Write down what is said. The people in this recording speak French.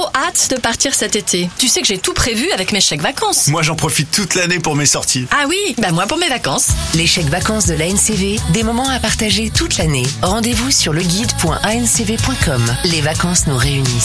trop hâte de partir cet été. Tu sais que j'ai tout prévu avec mes chèques vacances. Moi, j'en profite toute l'année pour mes sorties. Ah oui, moi pour mes vacances. Les chèques vacances de l'ANCV, des moments à partager toute l'année. Rendez-vous sur leguide.ancv.com. Les vacances nous réunissent.